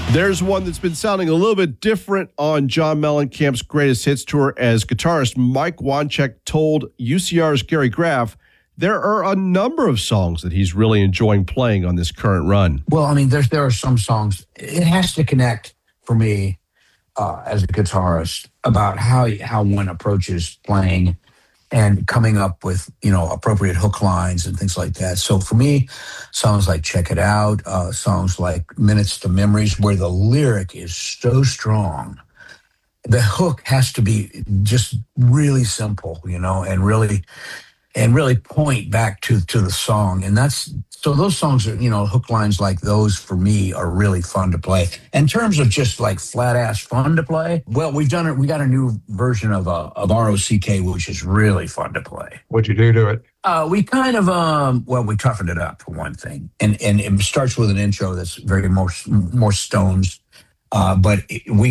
There's one that's been sounding a little bit different on John Mellencamp's Greatest Hits Tour, as guitarist Mike Wanchek told UCR's Gary Graff there are a number of songs that he's really enjoying playing on this current run. Well, I mean, there are some songs. It has to connect for me as a guitarist about how one approaches playing and coming up with, appropriate hook lines and things like that. So for me, songs like Check It Out, songs like Minutes to Memories, where the lyric is so strong, the hook has to be just really simple, and really point back to the song. And so those songs are, hook lines like those for me are really fun to play. In terms of just like flat ass fun to play, well, we got a new version of ROCK, which is really fun to play. What'd you do to it? We kind of, we toughened it up for one thing. And it starts with an intro that's very more Stones. But we